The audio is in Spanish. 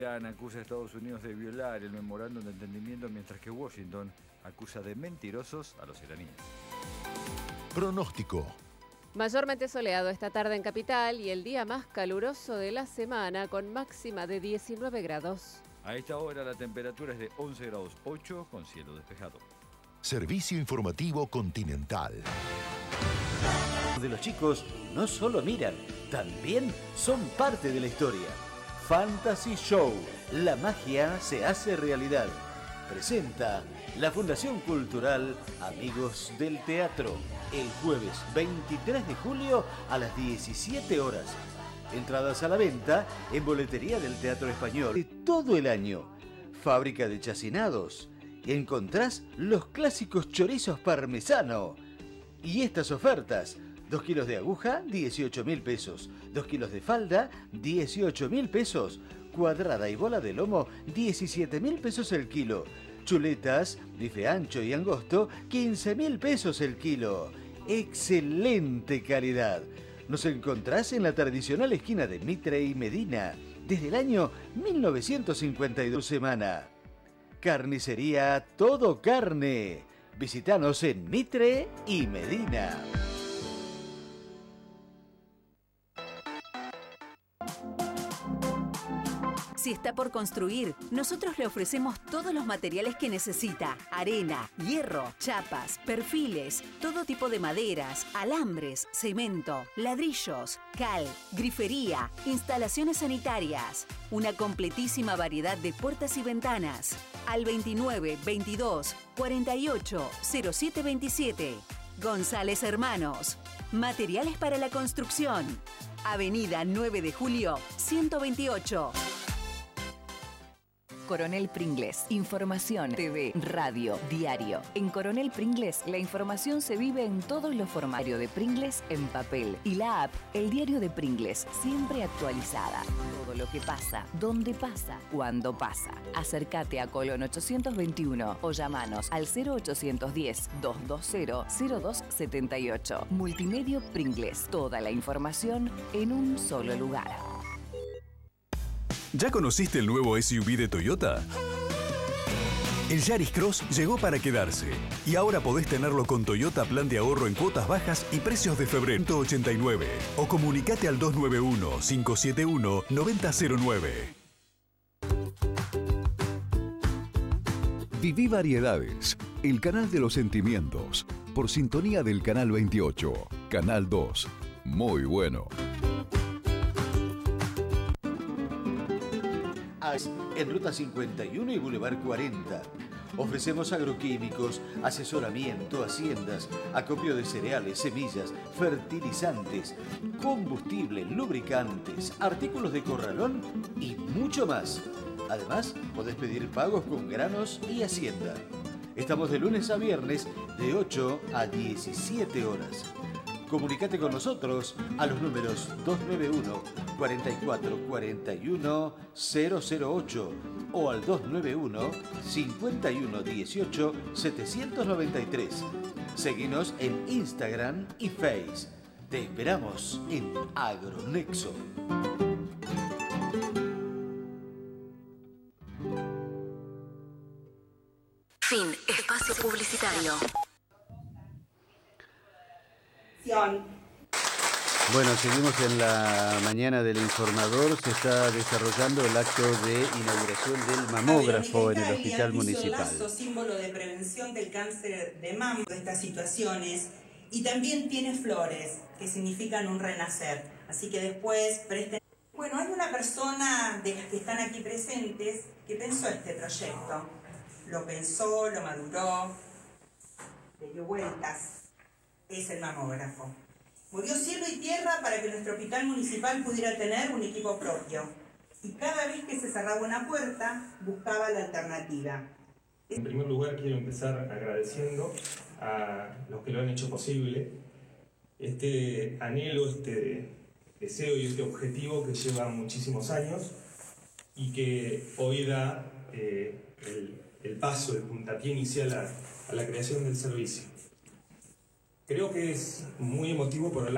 Irán acusa a Estados Unidos de violar el memorándum de entendimiento, mientras que Washington acusa de mentirosos a los iraníes. Pronóstico. Mayormente soleado esta tarde en Capital y el día más caluroso de la semana con máxima de 19 grados. A esta hora la temperatura es de 11 grados 8 con cielo despejado. Servicio informativo Continental. De los chicos no solo miran, también son parte de la historia. Fantasy Show, la magia se hace realidad. Presenta la Fundación Cultural Amigos del Teatro, el jueves 23 de julio a las 17 horas. Entradas a la venta en boletería del Teatro Español. De todo el año, fábrica de chacinados. Encontrás los clásicos chorizos parmesano. Y estas ofertas: 2 kilos de aguja, 18.000 pesos. 2 kilos de falda, 18.000 pesos. Cuadrada y bola de lomo, 17.000 pesos el kilo. Chuletas, bife ancho y angosto, 15.000 pesos el kilo. ¡Excelente calidad! Nos encontrás en la tradicional esquina de Mitre y Medina, desde el año 1952 semana. Carnicería Todo Carne. Visítanos en Mitre y Medina. Si está por construir, nosotros le ofrecemos todos los materiales que necesita: arena, hierro, chapas, perfiles, todo tipo de maderas, alambres, cemento, ladrillos, cal, grifería, instalaciones sanitarias. Una completísima variedad de puertas y ventanas. Al 29 22 48 07 27. González Hermanos. Materiales para la construcción. Avenida 9 de Julio, 128. Coronel Pringles. Información, TV, radio, diario. En Coronel Pringles, la información se vive en todos los formarios de Pringles en papel. Y la app, el diario de Pringles, siempre actualizada. Todo lo que pasa, dónde pasa, cuándo pasa. Acércate a Colón 821 o llamanos al 0810-220-0278. Multimedio Pringles. Toda la información en un solo lugar. ¿Ya conociste el nuevo SUV de Toyota? El Yaris Cross llegó para quedarse y ahora podés tenerlo con Toyota plan de ahorro en cuotas bajas y precios de febrero 189 o comunicate al 291-571-9009. Viví Variedades, el canal de los sentimientos, por sintonía del Canal 28, Canal 2. Muy bueno. En Ruta 51 y Boulevard 40. Ofrecemos agroquímicos, asesoramiento, haciendas, acopio de cereales, semillas, fertilizantes, combustible, lubricantes, artículos de corralón y mucho más. Además, podés pedir pagos con granos y hacienda. Estamos de lunes a viernes de 8 a 17 horas. Comunicate con nosotros a los números 291 44 41 008 o al 291 51 18 793. Seguinos en Instagram y Face. Te esperamos en Agronexo. Fin. Espacio publicitario. Bueno, seguimos en la mañana del informador. Se está desarrollando el acto de inauguración del mamógrafo en el hospital municipal. Símbolo de prevención del cáncer de mama de estas situaciones, y también tiene flores que significan un renacer. Así que después presten. Bueno, hay una persona de las que están aquí presentes que pensó este proyecto. Lo pensó, lo maduró, le dio vueltas. Es el mamógrafo. Movió cielo y tierra para que nuestro hospital municipal pudiera tener un equipo propio. Y cada vez que se cerraba una puerta, buscaba la alternativa. En primer lugar, quiero empezar agradeciendo a los que lo han hecho posible. Este anhelo, este deseo y este objetivo que lleva muchísimos años y que hoy da el paso, el puntapié inicial a la creación del servicio. Creo que es muy emotivo por el